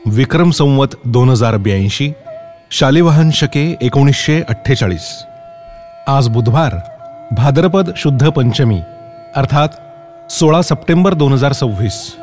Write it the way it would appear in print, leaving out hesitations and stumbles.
विक्रम संवत 2082, शालिवाहन शके 1948. आज बुधवार, भाद्रपद शुद्ध पंचमी, अर्थात 16 सप्टेंबर 2026.